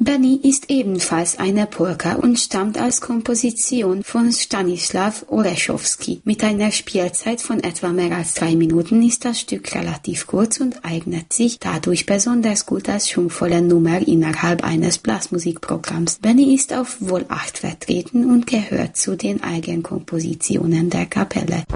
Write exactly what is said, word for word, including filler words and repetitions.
Benny ist ebenfalls eine Polka und stammt als Komposition von Stanisław Oleszowski. Mit einer Spielzeit von etwa mehr als drei Minuten ist das Stück relativ kurz und eignet sich dadurch besonders gut als schwungvolle Nummer innerhalb eines Blasmusikprogramms. Benny ist auf wohl acht vertreten und gehört zu den Eigenkompositionen der Kapelle.